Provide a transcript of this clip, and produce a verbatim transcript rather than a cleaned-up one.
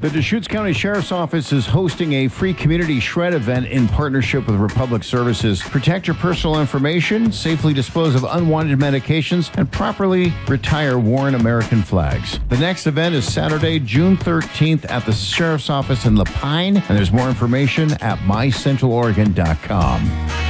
The Deschutes County Sheriff's Office is hosting a free community shred event in partnership with Republic Services. Protect your personal information, safely dispose of unwanted medications, and properly retire worn American flags. The next event is Saturday, June thirteenth at the Sheriff's Office in La Pine, and there's more information at my central oregon dot com.